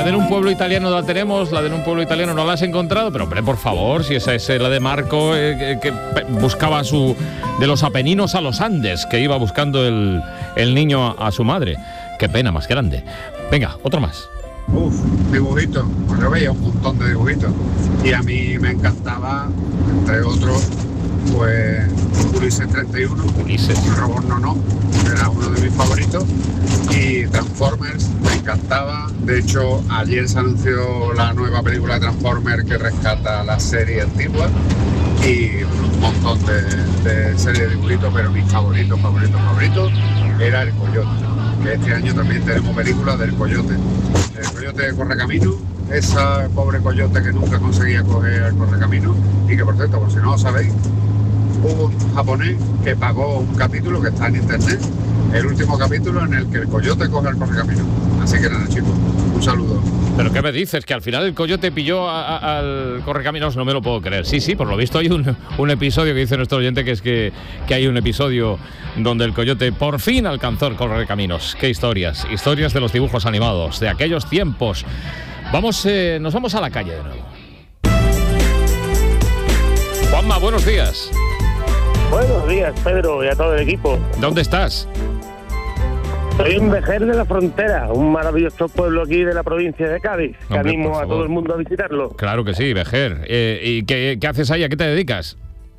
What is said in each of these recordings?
de un pueblo italiano la tenemos, la de un pueblo italiano no la has encontrado, pero hombre, por favor, si esa es la de Marco, que buscaba de los Apeninos a los Andes, que iba buscando el niño a su madre. Qué pena más grande. Venga, otro más. Dibujitos. Pues yo veía un montón de dibujitos. Y a mí me encantaba, entre otros, pues Ulises 31. Ulises. Robot No, era uno de mis favoritos. Y Transformers, me encantaba. De hecho, ayer se anunció la nueva película de Transformers que rescata la serie antigua. Y un montón de series de dibujitos, pero mis favoritos era el Coyote. Que este año también tenemos películas del Coyote. El Coyote de Correcamino, esa pobre Coyote que nunca conseguía coger el Correcamino, y que por cierto, por si no lo sabéis, hubo un japonés que pagó un capítulo que está en internet, el último capítulo en el que el Coyote coge el Correcamino. Así que nada, chicos, un saludo. ¿Pero qué me dices? ¿Que al final el Coyote pilló al Correcaminos? No me lo puedo creer. Sí, por lo visto hay un episodio que dice nuestro oyente que hay un episodio donde el Coyote por fin alcanzó el Correcaminos. ¡Qué historias! Historias de los dibujos animados, de aquellos tiempos. Nos vamos a la calle de nuevo. Juanma, buenos días. Buenos días, Pedro, y a todo el equipo. ¿Dónde estás? Soy en Vejer de la Frontera, un maravilloso pueblo aquí de la provincia de Cádiz. Que Hombre, animo por a favor. todo el mundo a visitarlo. Claro que sí, Vejer. ¿Y qué haces ahí? ¿A qué te dedicas?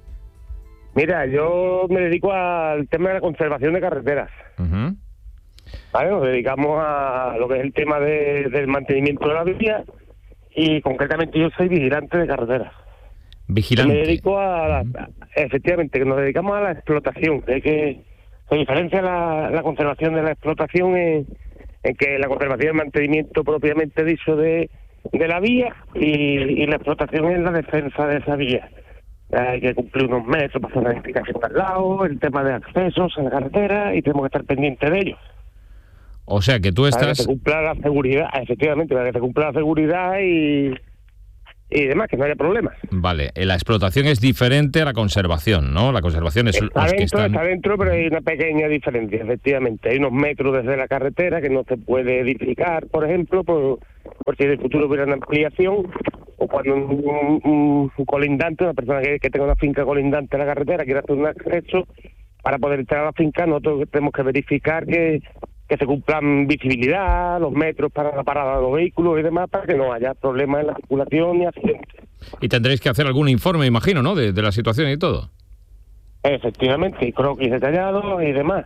Mira, yo me dedico al tema de la conservación de carreteras. Uh-huh. ¿Vale? Nos dedicamos a lo que es el tema del mantenimiento de la vía y concretamente yo soy vigilante de carreteras. Vigilante. Me dedico efectivamente, que nos dedicamos a la explotación. Es que se diferencia la conservación de la explotación en que la conservación es el mantenimiento propiamente dicho de la vía y la explotación es la defensa de esa vía. Hay que cumplir unos metros para hacer una edificación al lado, el tema de accesos a la carretera y tenemos que estar pendientes de ellos. O sea que tú Para que estás... se cumpla la seguridad, efectivamente, para que se cumpla la seguridad y demás, que no haya problemas. Vale, la explotación es diferente a la conservación, ¿no? La conservación es Está dentro, pero hay una pequeña diferencia, efectivamente. Hay unos metros desde la carretera que no se puede edificar, por ejemplo, porque en el futuro hubiera una ampliación, o cuando un colindante, una persona que tenga una finca colindante a la carretera, quiere hacer un acceso, para poder entrar a la finca nosotros tenemos que verificar que se cumplan visibilidad, los metros para la parada de los vehículos y demás, para que no haya problemas en la circulación ni accidentes. Y tendréis que hacer algún informe, imagino, ¿no? De la situación y todo. Efectivamente, y croquis detallados y demás.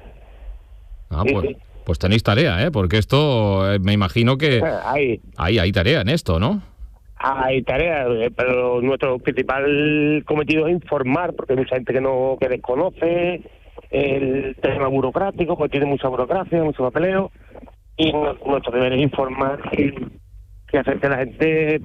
Ah, Sí. pues tenéis tarea, ¿eh? Porque esto, me imagino que hay tarea en esto, ¿no? Hay tareas, pero nuestro principal cometido es informar, porque hay mucha gente que desconoce el tema burocrático, porque tiene mucha burocracia, mucho papeleo, y nuestro deber es informar y hacer que la gente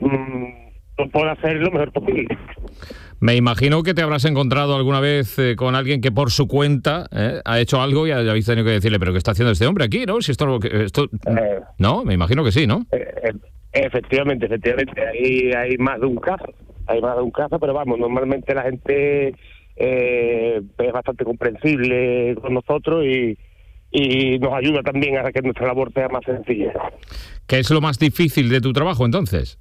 lo pueda hacer lo mejor posible. Me imagino que te habrás encontrado alguna vez con alguien que por su cuenta ha hecho algo y habéis tenido que decirle, pero ¿qué está haciendo este hombre aquí, no? Si esto no, me imagino que sí, ¿no? Efectivamente, hay más de un caso, pero vamos, normalmente la gente es bastante comprensible con nosotros y nos ayuda también a que nuestra labor sea más sencilla. ¿Qué es lo más difícil de tu trabajo, entonces?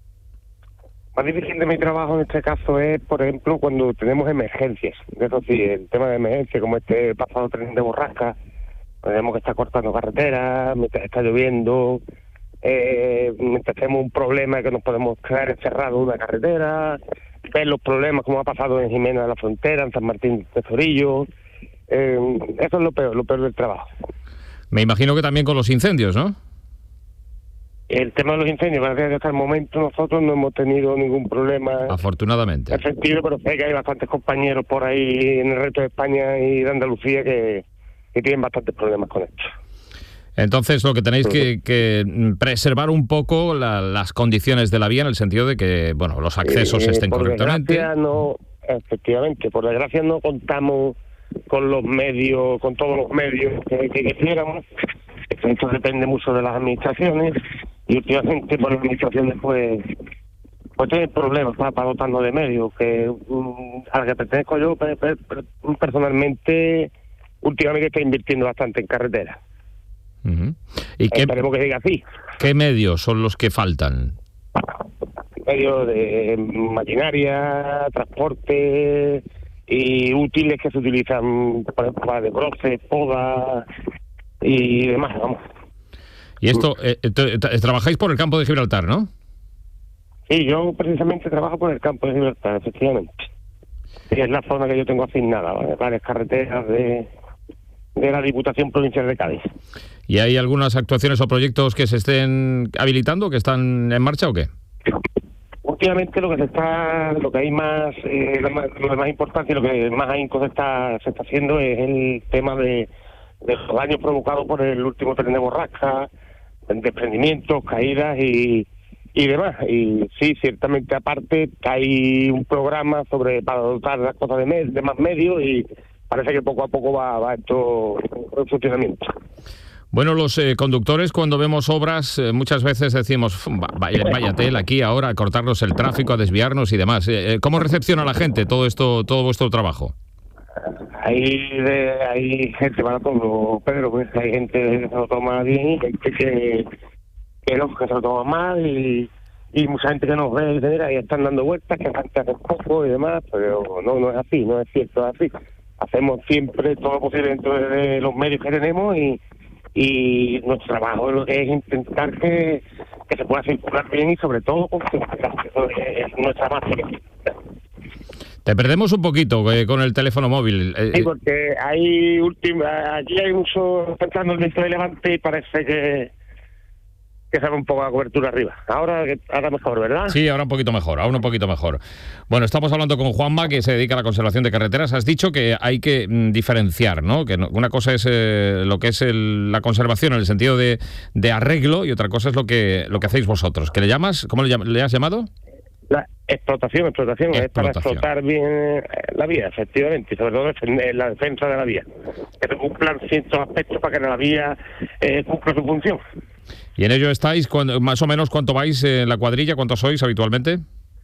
Más difícil de mi trabajo en este caso es, por ejemplo, cuando tenemos emergencias. Eso sí, el tema de emergencia, como este pasado tren de borrasca, tenemos que estar cortando carreteras, mientras está lloviendo, mientras tenemos un problema que nos podemos quedar encerrados en una carretera, ver los problemas como ha pasado en Jimena de la Frontera, en San Martín de Zorillo. Eso es lo peor del trabajo. Me imagino que también con los incendios, ¿no? El tema de los incendios, parece que hasta el momento nosotros no hemos tenido ningún problema. Afortunadamente. En ese sentido, pero sé que hay bastantes compañeros por ahí en el resto de España y de Andalucía que tienen bastantes problemas con esto. Entonces lo que tenéis que preservar un poco las condiciones de la vía en el sentido de que, bueno, los accesos estén correctamente. Efectivamente, por desgracia no contamos con los medios, con todos los medios que quisiéramos. Esto depende mucho de las administraciones y últimamente por las administraciones pues tienen problemas para dotarnos de medios, que a la que pertenezco yo personalmente últimamente estoy invirtiendo bastante en carreteras. ¿Y esperemos que siga así. ¿Qué medios son los que faltan? Medios de maquinaria, transporte y útiles que se utilizan para desbroces, podas y demás, vamos. Y esto, trabajáis por el campo de Gibraltar, ¿no? Sí, yo precisamente trabajo por el campo de Gibraltar, efectivamente. Y es la zona que yo tengo asignada, ¿vale? Varias carreteras de la Diputación Provincial de Cádiz. ¿Y hay algunas actuaciones o proyectos que se estén habilitando, que están en marcha o qué? Últimamente lo que hay más, lo de más importante y lo que más ahínco se está haciendo es el tema de los daños provocados por el último tren de borrasca, desprendimientos, caídas y demás. Y sí, ciertamente aparte hay un programa para dotar las cosas de más medios y parece que poco a poco va esto en funcionamiento. Bueno, los conductores cuando vemos obras muchas veces decimos vaya tela aquí ahora a cortarnos el tráfico, a desviarnos y demás. ¿Cómo recepciona la gente todo vuestro trabajo? Hay gente para todo, Pedro, pues hay gente que se lo toma bien y gente que se lo toma mal y mucha gente que nos ve y están dando vueltas, que antes hacen poco y demás, pero no es así, no es cierto, es así. Hacemos siempre todo lo posible dentro de los medios que tenemos y nuestro trabajo es lo que es intentar que se pueda circular bien y sobre todo eso es nuestra base. Te perdemos un poquito con el teléfono móvil. Sí, porque aquí hay mucho pensando en el viento de Levante y parece que se ve un poco la cobertura arriba. Ahora mejor, ¿verdad? Sí, ahora un poquito mejor. Bueno, estamos hablando con Juanma, que se dedica a la conservación de carreteras. Has dicho que hay que diferenciar, ¿no? Que una cosa es lo que es la conservación en el sentido de arreglo y otra cosa es lo que hacéis vosotros. ¿Qué le llamas? ¿Cómo le has llamado? La explotación es para explotar bien la vía, efectivamente, y sobre todo la defensa de la vía. Que se cumplan ciertos aspectos para que la vía cumpla su función. ¿Y en ello estáis? Más o menos, ¿cuánto vais en la cuadrilla? ¿Cuántos sois habitualmente?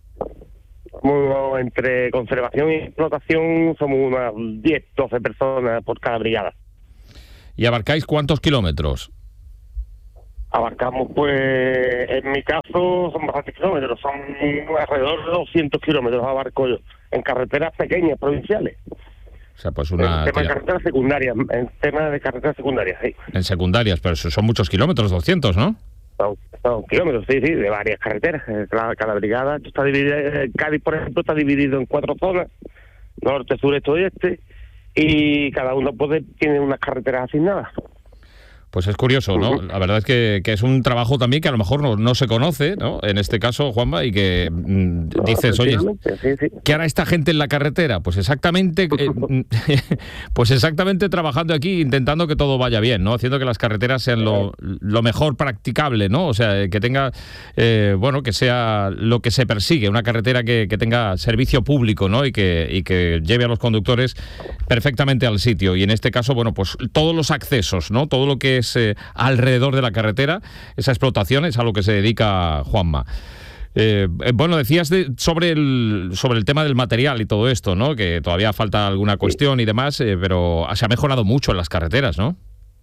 Entre conservación y explotación somos unas 10, 12 personas por cada brigada. ¿Y abarcáis cuántos kilómetros? Abarcamos, pues, en mi caso, son bastantes kilómetros, son alrededor de 200 kilómetros abarco yo, en carreteras pequeñas, provinciales. O sea, pues en tema de carreteras secundarias, sí. En secundarias, pero son muchos kilómetros, 200, ¿no? Son kilómetros, sí, de varias carreteras. Cada brigada está dividida, Cádiz, por ejemplo, está dividido en 4 zonas, norte, sur, este, oeste, y cada uno tiene unas carreteras asignadas. Pues es curioso, ¿no? La verdad es que es un trabajo también que a lo mejor no se conoce, ¿no? En este caso, Juanma, y que dices, oye, sí. ¿qué hará esta gente en la carretera? Pues exactamente trabajando aquí, intentando que todo vaya bien, ¿no? Haciendo que las carreteras sean lo mejor practicable, ¿no? O sea, que tenga, que sea lo que se persigue, una carretera que tenga servicio público, ¿no? Y que lleve a los conductores perfectamente al sitio. Y en este caso, bueno, pues todos los accesos, ¿no? Todo lo que es alrededor de la carretera, esa explotación es a lo que se dedica Juanma. Decías sobre el tema del material y todo esto, ¿no? Que todavía falta alguna cuestión y demás, pero se ha mejorado mucho en las carreteras, ¿no?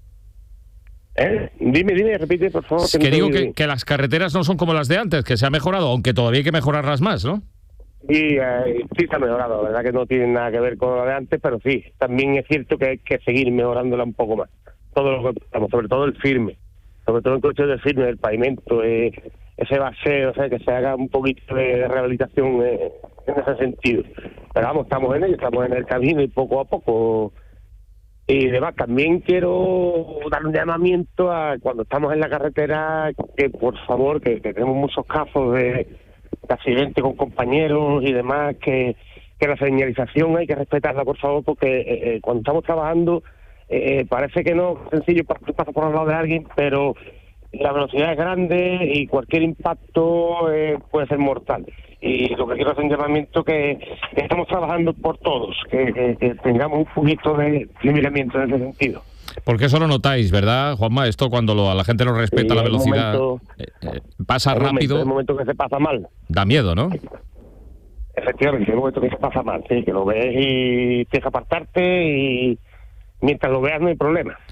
Dime, repite, por favor. Que digo que las carreteras no son como las de antes, que se ha mejorado, aunque todavía hay que mejorarlas más, ¿no? Sí, sí se ha mejorado, la verdad que no tiene nada que ver con la de antes, pero sí, también es cierto que hay que seguir mejorándola un poco más. Todo lo que estamos, sobre todo el firme, sobre todo en cuestión del firme, del pavimento, ese baseo, o sea, que se haga un poquito de rehabilitación en ese sentido. Pero vamos, estamos en ello, estamos en el camino y poco a poco. Y además también quiero dar un llamamiento a cuando estamos en la carretera, que por favor, que tenemos muchos casos de accidentes con compañeros y demás, que la señalización hay que respetarla, por favor, porque cuando estamos trabajando parece que no es sencillo pasar por al lado de alguien, pero la velocidad es grande y cualquier impacto puede ser mortal. Y lo que quiero hacer un llamamiento que estamos trabajando por todos, que tengamos un poquito de miramiento en ese sentido. Porque eso lo notáis, ¿verdad, Juanma? Esto cuando a la gente no respeta la velocidad, pasa rápido. En el momento que se pasa mal. Da miedo, ¿no? Efectivamente, en el momento que se pasa mal, sí, que lo ves y tienes que apartarte y mientras lo veas no hay problema.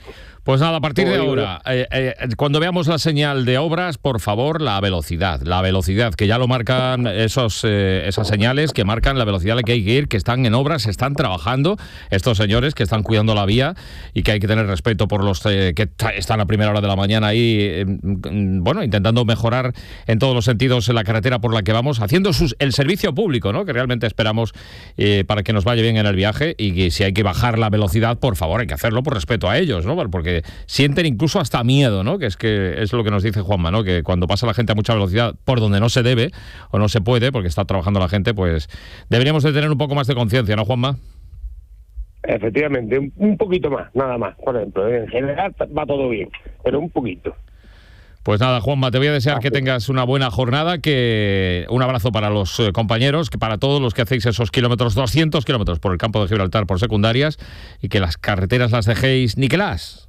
Pues nada, a partir de ahora, cuando veamos la señal de obras, por favor, la velocidad, que ya lo marcan esas señales que marcan la velocidad a la que hay que ir, que están en obras, están trabajando estos señores que están cuidando la vía y que hay que tener respeto por los que están a primera hora de la mañana ahí, intentando mejorar en todos los sentidos la carretera por la que vamos, haciendo el servicio público, ¿no?, que realmente esperamos para que nos vaya bien en el viaje, y que si hay que bajar la velocidad, por favor, hay que hacerlo por respeto a ellos, ¿no?, porque sienten incluso hasta miedo, ¿no?, que es lo que nos dice Juanma, ¿no?, que cuando pasa la gente a mucha velocidad por donde no se debe o no se puede, porque está trabajando la gente, pues deberíamos de tener un poco más de conciencia, ¿no, Juanma? Efectivamente, un poquito más, nada más. Por ejemplo, en general va todo bien, pero un poquito. Pues nada, Juanma, te voy a desear que tengas una buena jornada, que un abrazo para los compañeros, que para todos los que hacéis esos 200 kilómetros por el campo de Gibraltar por secundarias, y que las carreteras las dejéis niqueladas.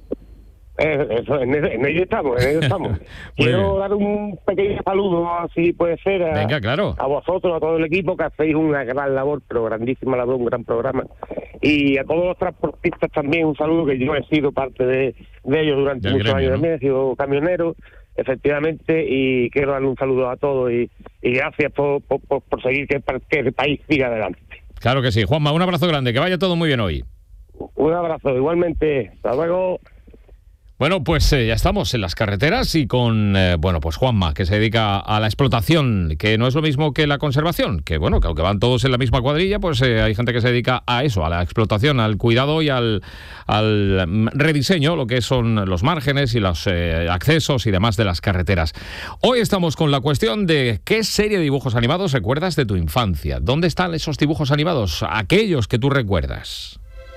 En ello estamos. Quiero dar un pequeño saludo, así puede ser, Venga, claro, a vosotros, a todo el equipo, que hacéis una gran labor, pero grandísima labor, un gran programa. Y a todos los transportistas también, un saludo, que yo he sido parte de ellos durante muchos años, ¿no? También he sido camionero, efectivamente, y quiero darle un saludo a todos y gracias por seguir que el país siga adelante. Claro que sí. Juanma, un abrazo grande, que vaya todo muy bien hoy. Un abrazo, igualmente. Hasta luego. Bueno, pues ya estamos en las carreteras y con, pues Juanma, que se dedica a la explotación, que no es lo mismo que la conservación, que aunque van todos en la misma cuadrilla, pues hay gente que se dedica a eso, a la explotación, al cuidado y al rediseño, lo que son los márgenes y los accesos y demás de las carreteras. Hoy estamos con la cuestión de qué serie de dibujos animados recuerdas de tu infancia. ¿Dónde están esos dibujos animados? Aquellos que tú recuerdas.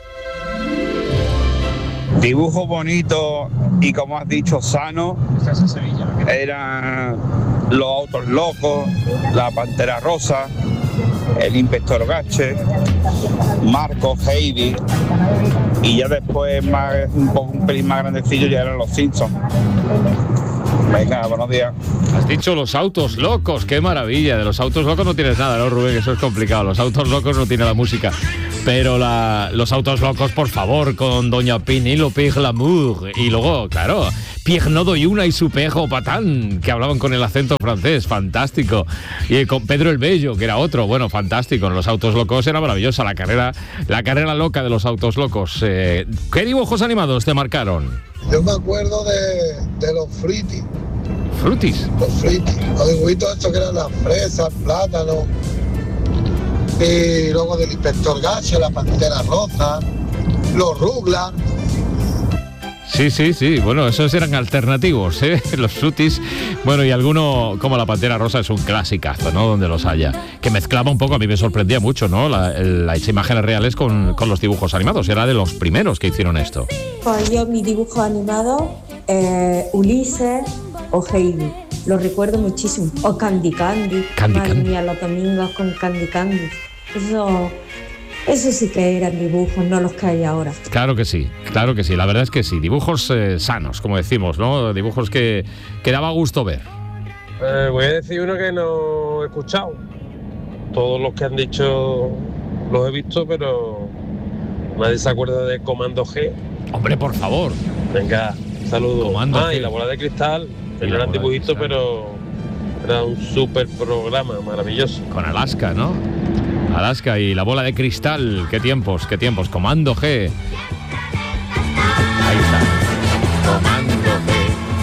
Dibujo bonito y, como has dicho, sano, eran los Autos Locos, la Pantera Rosa, el Inspector Gache, Marco, Heidi, y ya después, un pelín más grandecillo, ya eran los Simpsons. Venga, buenos días. Has dicho los Autos Locos, qué maravilla. De los Autos Locos no tienes nada, ¿no, Rubén? Eso es complicado. Los Autos Locos no tiene la música. Pero los Autos Locos, por favor, con Doña Penélope Glamour. Y luego, claro, Pierre Nodoyuna y su pejo Patán, que hablaban con el acento francés, fantástico. Y con Pedro el Bello, que era otro, fantástico. Los Autos Locos era maravillosa, la carrera loca de los Autos Locos. ¿Qué dibujos animados te marcaron? Yo me acuerdo de los Fruitis. ¿Fruitis? Los Fruitis. Los dibujitos estos que eran las fresas, plátanos. Y luego del Inspector Gache, la Pantera Rosa, los Rugrats. Sí. Bueno, esos eran alternativos, ¿eh? Los Fruitis. Bueno, y alguno, como la Pantera Rosa, es un clasicazo, ¿no? Donde los haya. Que mezclaba un poco, a mí me sorprendía mucho, ¿no? Las imágenes reales con los dibujos animados. Era de los primeros que hicieron esto. Pues yo, mi dibujo animado, Ulises o Heidi. Lo recuerdo muchísimo. O Candy Candy. Madre mía, los domingos con Candy Candy. Eso sí que eran dibujos, no los que hay ahora. Claro que sí. La verdad es que sí. Dibujos sanos, como decimos, ¿no? Dibujos que daba gusto ver. Voy a decir uno que no he escuchado. Todos los que han dicho los he visto, pero nadie se acuerda de Comando G. Hombre, por favor. Venga, saludos. Comando G. Y la bola de cristal, que no eran dibujitos, pero era un súper programa maravilloso. Con Alaska, ¿no? Alaska y la bola de cristal. Qué tiempos. Comando G. Ahí está. Comando G.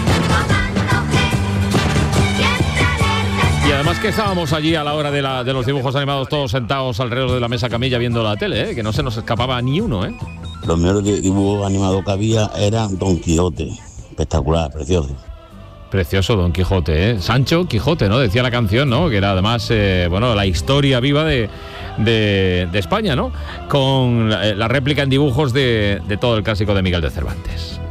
Y además que estábamos allí a la hora de los dibujos animados, todos sentados alrededor de la mesa camilla viendo la tele, que no se nos escapaba ni uno, ¿eh? Los mejores dibujos animados que había eran Don Quijote. Espectacular, precioso. Precioso Don Quijote, ¿eh? Sancho Quijote, ¿no? Decía la canción, ¿no? Que era además, la historia viva de España, ¿no? Con la réplica en dibujos de todo el clásico de Miguel de Cervantes.